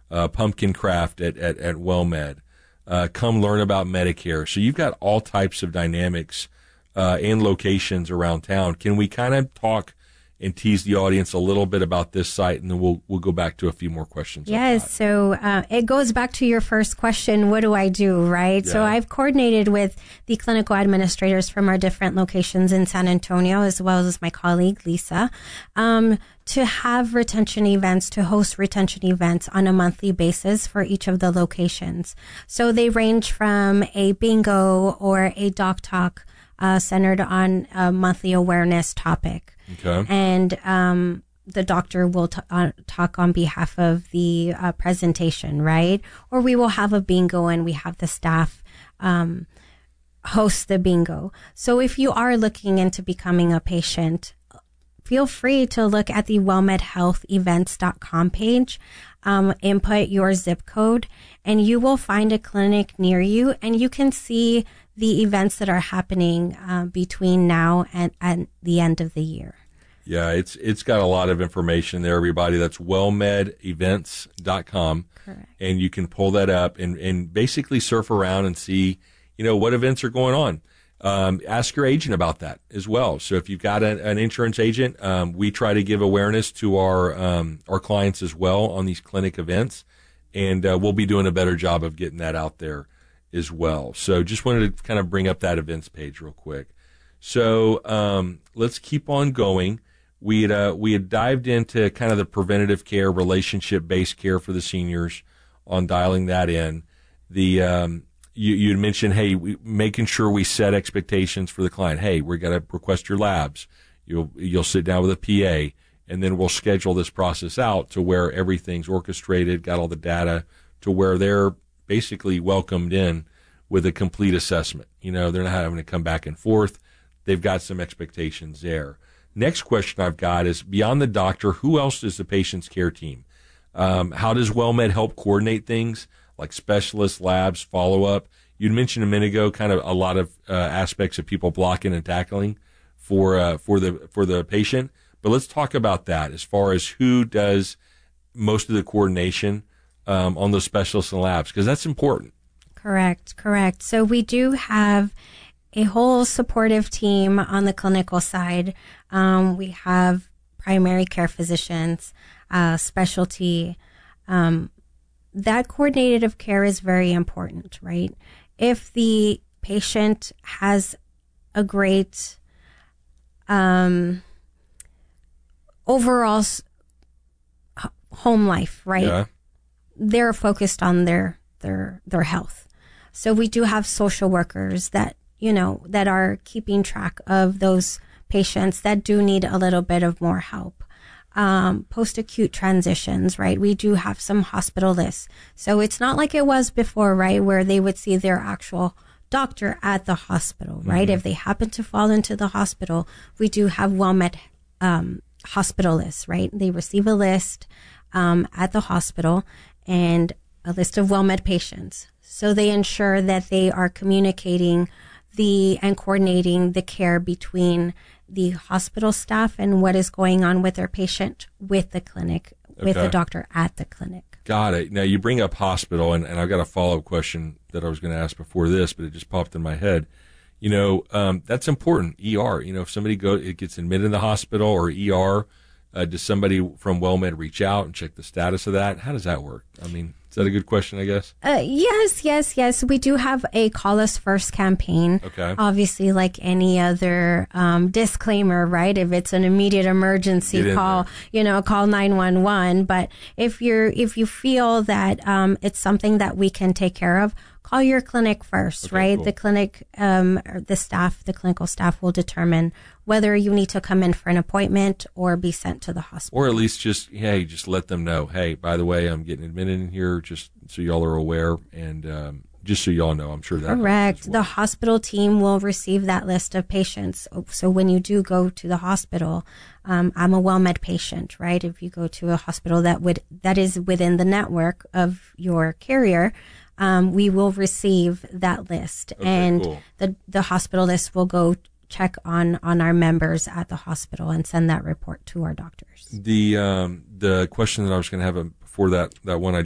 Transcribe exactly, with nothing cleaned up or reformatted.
uh, Pumpkin Craft at, at, at WellMed. Uh, come learn about Medicare. So you've got all types of dynamics uh, and locations around town. Can we kind of talk and tease the audience a little bit about this site, and then we'll we'll go back to a few more questions. Yes, so uh, it goes back to your first question, what do I do, right? Yeah. So I've coordinated with the clinical administrators from our different locations in San Antonio, as well as my colleague, Lisa, um, to have retention events, to host retention events on a monthly basis for each of the locations. So they range from a bingo or a doc talk uh, centered on a monthly awareness topic. Okay. And um, the doctor will t- uh, talk on behalf of the uh, presentation, right? Or we will have a bingo and we have the staff um, host the bingo. So if you are looking into becoming a patient, feel free to look at the well med health events dot com page, um, input your zip code, and you will find a clinic near you, and you can see the events that are happening uh, between now and, and the end of the year. Yeah, it's it's got a lot of information there, everybody. That's well med events dot com. Correct. And you can pull that up and, and basically surf around and see, you know, what events are going on. Um, ask your agent about that as well. So if you've got an, an insurance agent, um, we try to give awareness to our um, our clients as well on these clinic events, and uh, we'll be doing a better job of getting that out there as well. So just wanted to kind of bring up that events page real quick. So um, let's keep on going. We had uh, we had dived into kind of the preventative care, relationship based care for the seniors on dialing that in. The um, you you had mentioned, hey, we, making sure we set expectations for the client. Hey, we're gonna request your labs. You'll you'll sit down with a P A, and then we'll schedule this process out to where everything's orchestrated, got all the data to where they're basically welcomed in with a complete assessment. You know, they're not having to come back and forth. They've got some expectations there. Next question I've got is, beyond the doctor, who else is the patient's care team? Um, how does WellMed help coordinate things like specialists, labs, follow-up? You'd mentioned a minute ago kind of a lot of uh, aspects of people blocking and tackling for uh, for the for the patient. But let's talk about that as far as who does most of the coordination um, on those specialists and labs, because that's important. Correct, correct. So we do have a whole supportive team on the clinical side. Um, we have primary care physicians, uh, specialty. Um, that coordinative care is very important, right? If the patient has a great um, overall s- home life, right? Yeah. They're focused on their their their health. So we do have social workers that, you know, that are keeping track of those patients that do need a little bit of more help. Um, post-acute transitions, right? We do have some hospitalists. So it's not like it was before, right? Where they would see their actual doctor at the hospital, right? Mm-hmm. If they happen to fall into the hospital, we do have WellMed um, hospitalists, right? They receive a list um, at the hospital and a list of WellMed patients. So they ensure that they are communicating the and coordinating the care between the hospital staff and what is going on with their patient with the clinic, okay, with the doctor at the clinic. Got it. Now you bring up hospital, and, and I've got a follow-up question that I was going to ask before this, but it just popped in my head. You know, um, that's important. E R. You know, if somebody go, it gets admitted in the hospital or E R, uh, does somebody from WellMed reach out and check the status of that? How does that work? I mean, is that a good question, I guess? Uh, yes, yes, yes. We do have a Call Us First campaign. Okay. Obviously, like any other um, disclaimer, right? If it's an immediate emergency, call, there. you know, call nine one one. But if you're, if you feel that um, it's something that we can take care of, call your clinic first, okay, right? Cool. The clinic, um, or the staff, the clinical staff will determine whether you need to come in for an appointment or be sent to the hospital. Or at least just, hey, just let them know, hey, by the way, I'm getting admitted in here, just so y'all are aware, and um, just so y'all know, I'm sure that correct. Well. The hospital team will receive that list of patients. So when you do go to the hospital, um, I'm a WellMed patient, right? If you go to a hospital that would that is within the network of your carrier, um, we will receive that list, okay, and cool. the the hospitalist will go check on on our members at the hospital and send that report to our doctors. The um, the question that I was going to have before that that one I just